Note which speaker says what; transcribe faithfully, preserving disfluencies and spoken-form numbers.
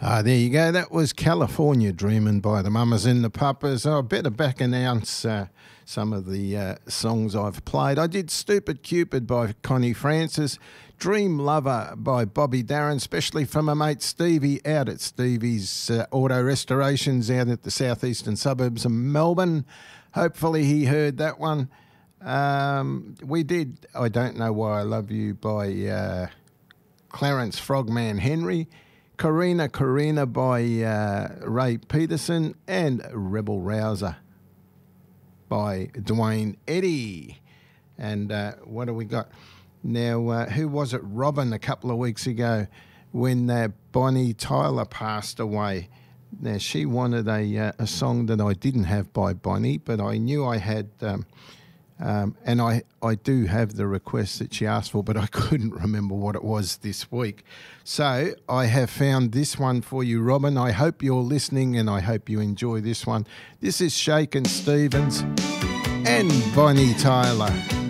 Speaker 1: Ah, there you go. That was California Dreamin' by the Mamas and the Papas. I better back announce uh, some of the uh, songs I've played. I did Stupid Cupid by Connie Francis, Dream Lover by Bobby Darin, especially from my mate Stevie out at Stevie's uh, Auto Restorations out at the southeastern suburbs of Melbourne. Hopefully he heard that one. Um, we did I Don't Know Why I Love You by uh, Clarence Frogman Henry, Karina Karina by uh, Ray Peterson, and Rebel Rouser by Dwayne Eddy. And uh, what do we got? Now, uh, who was it? Robin a couple of weeks ago when uh, Bonnie Tyler passed away. Now, she wanted a, uh, a song that I didn't have by Bonnie, but I knew I had... Um, Um, and I, I do have the request that she asked for, but I couldn't remember what it was this week. So I have found this one for you, Robin. I hope you're listening and I hope you enjoy this one. This is Shakin' Stevens and Bonnie Tyler.